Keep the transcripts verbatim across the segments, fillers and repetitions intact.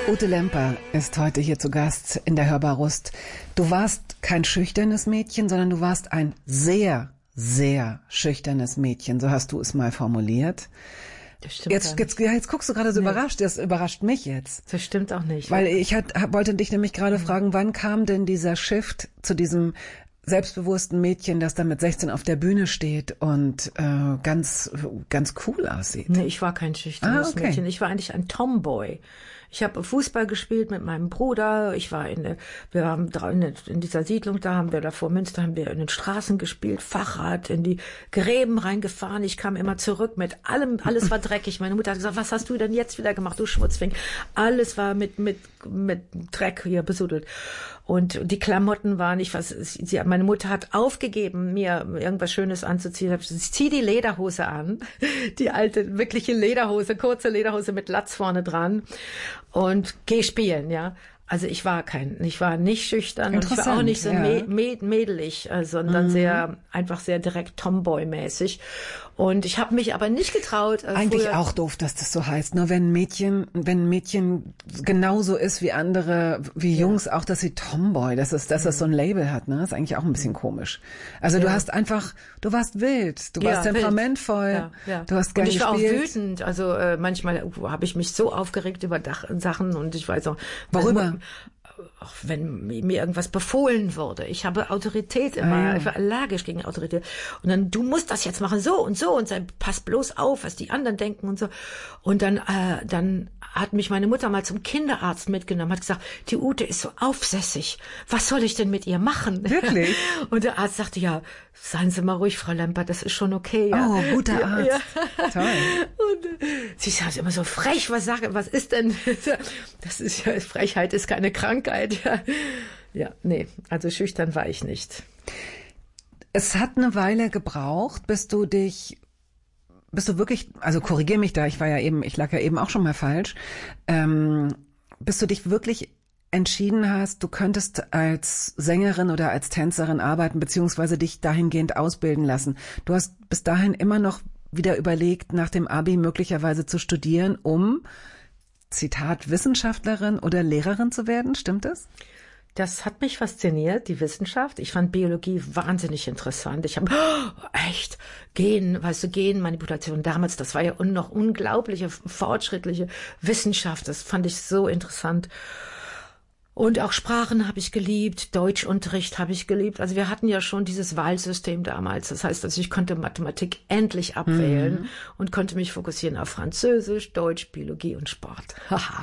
Ute Lemper ist heute hier zu Gast in der Hörbar-Rust. Du warst kein schüchternes Mädchen, sondern du warst ein sehr, sehr schüchternes Mädchen. So hast du es mal formuliert. Das stimmt Jetzt, jetzt, ja, jetzt guckst du gerade so nee. überrascht. Das überrascht mich jetzt. Das stimmt auch nicht. Weil ich hat, wollte dich nämlich gerade mhm. fragen, wann kam denn dieser Shift zu diesem selbstbewussten Mädchen, das dann mit sechzehn auf der Bühne steht und äh, ganz ganz cool aussieht? Nee, ich war kein schüchternes ah, okay. Mädchen. Ich war eigentlich ein Tomboy. Ich habe Fußball gespielt mit meinem Bruder. Ich war in der, wir haben in dieser Siedlung, da haben wir da vor Münster, haben wir in den Straßen gespielt, Fahrrad, in die Gräben reingefahren. Ich kam immer zurück mit allem, alles war dreckig. Meine Mutter hat gesagt, was hast du denn jetzt wieder gemacht, du Schmutzfink? Alles war mit mit mit Dreck hier besudelt. Und die Klamotten waren nicht was. Sie, meine Mutter hat aufgegeben, mir irgendwas Schönes anzuziehen. Ich zieh die Lederhose an, die alte wirkliche Lederhose, kurze Lederhose mit Latz vorne dran. Und geh spielen, ja. Also ich war kein, ich war nicht schüchtern und ich war auch nicht so ja. mädelig, sondern mhm. sehr, einfach sehr direkt Tomboy-mäßig. Und ich habe mich aber nicht getraut. Äh, Eigentlich früher, auch doof, dass das so heißt. Nur wenn ein Mädchen, wenn ein Mädchen genauso ist wie andere, wie ja. Jungs, auch, dass sie Tomboy, dass es, dass mhm. es so ein Label hat, ne, ist eigentlich auch ein bisschen komisch. Also ja. du hast einfach, du warst wild, du warst ja, temperamentvoll, ja, ja. du hast gern Und ich gespielt. war auch wütend. Also äh, manchmal uh, habe ich mich so aufgeregt über Dach, Sachen und ich weiß auch. Worüber? Auch wenn mir irgendwas befohlen wurde. Ich habe Autorität immer, ah, ja. ich war allergisch gegen Autorität. Und dann, du musst das jetzt machen, so und so und dann pass bloß auf, was die anderen denken und so. Und dann, äh, dann hat mich meine Mutter mal zum Kinderarzt mitgenommen, hat gesagt, die Ute ist so aufsässig. Was soll ich denn mit ihr machen? Wirklich? Und der Arzt sagte, ja, seien Sie mal ruhig, Frau Lemper, das ist schon okay. Ja. Oh, guter Arzt. Ja. Toll. Und sie sagt immer so frech, was sage, was ist denn? Das ist ja, Frechheit ist keine Krankheit. Ja, ja, nee, also schüchtern war ich nicht. Es hat eine Weile gebraucht, bis du dich Bist du wirklich, also korrigier mich da, ich war ja eben, ich lag ja eben auch schon mal falsch, ähm, bis du dich wirklich entschieden hast, du könntest als Sängerin oder als Tänzerin arbeiten, beziehungsweise dich dahingehend ausbilden lassen. Du hast bis dahin immer noch wieder überlegt, nach dem Abi möglicherweise zu studieren, um, Zitat, Wissenschaftlerin oder Lehrerin zu werden, stimmt das? Das hat mich fasziniert, die Wissenschaft. Ich fand Biologie wahnsinnig interessant. Ich habe, oh, echt, Gen, weißt du, Genmanipulation damals, das war ja noch unglaubliche, fortschrittliche Wissenschaft. Das fand ich so interessant. Und auch Sprachen habe ich geliebt, Deutschunterricht habe ich geliebt. Also wir hatten ja schon dieses Wahlsystem damals. Das heißt, also ich konnte Mathematik endlich abwählen mhm. und konnte mich fokussieren auf Französisch, Deutsch, Biologie und Sport.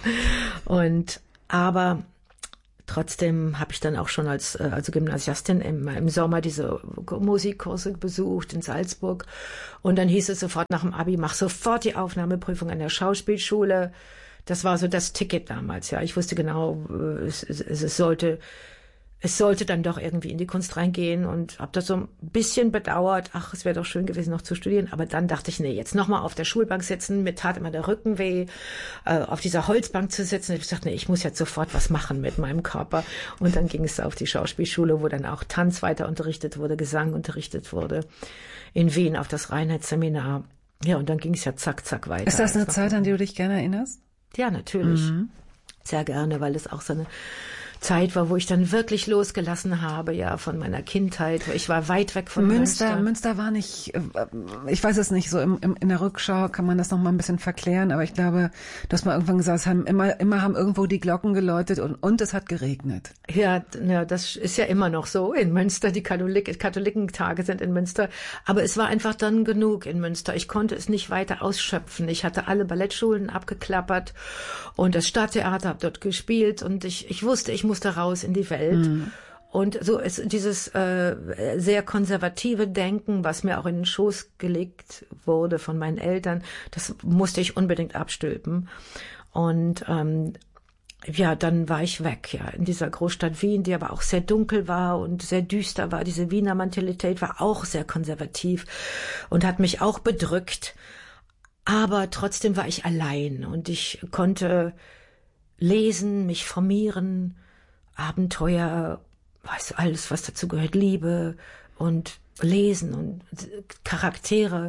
und aber Trotzdem habe ich dann auch schon als also Gymnasiastin im, im Sommer diese Musikkurse besucht in Salzburg. Und dann hieß es sofort nach dem Abi, mach sofort die Aufnahmeprüfung an der Schauspielschule. Das war so das Ticket damals. Ja, ich wusste genau, es, es, es sollte es sollte dann doch irgendwie in die Kunst reingehen und habe das so ein bisschen bedauert. Ach, es wäre doch schön gewesen, noch zu studieren. Aber dann dachte ich, nee, jetzt nochmal auf der Schulbank sitzen. Mir tat immer der Rücken weh, äh, auf dieser Holzbank zu sitzen. Ich dachte, nee, ich muss jetzt sofort was machen mit meinem Körper. Und dann ging es auf die Schauspielschule, wo dann auch Tanz weiter unterrichtet wurde, Gesang unterrichtet wurde. In Wien auf das Reinheitsseminar. Ja, und dann ging es ja zack, zack weiter. Ist das eine Zeit, an die du dich gerne erinnerst? Ja, natürlich. Mhm. Sehr gerne, weil es auch so eine Zeit war, wo ich dann wirklich losgelassen habe, ja, von meiner Kindheit. Ich war weit weg von Münster. Münster, Münster war nicht, ich weiß es nicht, so im, im, in der Rückschau kann man das noch mal ein bisschen verklären, aber ich glaube, dass man irgendwann gesagt, es haben immer, immer haben irgendwo die Glocken geläutet und, und es hat geregnet. Ja, ja, das ist ja immer noch so in Münster. Die Katholik, Katholikentage sind in Münster. Aber es war einfach dann genug in Münster. Ich konnte es nicht weiter ausschöpfen. Ich hatte alle Ballettschulen abgeklappert und das Stadttheater, habe dort gespielt und ich, ich wusste, ich musste raus in die Welt. Mhm. Und so ist dieses äh, sehr konservative Denken, was mir auch in den Schoß gelegt wurde von meinen Eltern, das musste ich unbedingt abstülpen. Und ähm, ja, dann war ich weg, ja, in dieser Großstadt Wien, die aber auch sehr dunkel war und sehr düster war. Diese Wiener Mentalität war auch sehr konservativ und hat mich auch bedrückt. Aber trotzdem war ich allein und ich konnte lesen, mich formieren, Abenteuer, weißt du, alles, was dazu gehört, Liebe und Lesen und Charaktere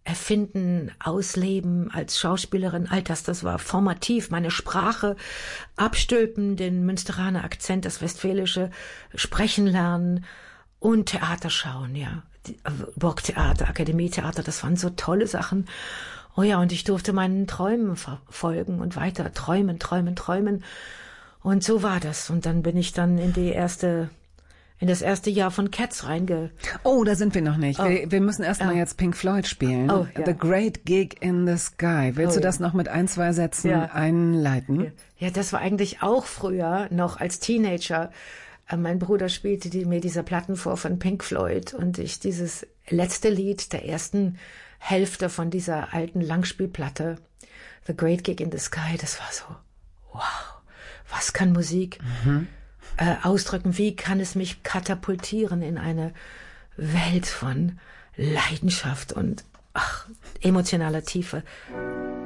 erfinden, ausleben als Schauspielerin, all das, das war formativ, meine Sprache abstülpen, den Münsteraner Akzent, das Westfälische sprechen lernen und Theater schauen, ja. Burgtheater, Akademietheater, das waren so tolle Sachen. Oh ja, und ich durfte meinen Träumen folgen und weiter träumen, träumen, träumen. Und so war das. Und dann bin ich dann in die erste in das erste Jahr von Cats reinge... Oh, da sind wir noch nicht. Oh. Wir, wir müssen erst mal Ja. jetzt Pink Floyd spielen. Oh, ja. The Great Gig in the Sky. Willst Oh, du das ja. noch mit ein, zwei Sätzen Ja. einleiten? Ja, das war eigentlich auch früher, noch als Teenager. Äh, Mein Bruder spielte die, mir diese Platten vor von Pink Floyd und ich dieses letzte Lied der ersten Hälfte von dieser alten Langspielplatte, The Great Gig in the Sky, das war so, wow, was kann Musik Mhm. äh, ausdrücken? Wie kann es mich katapultieren in eine Welt von Leidenschaft und ach, emotionaler Tiefe?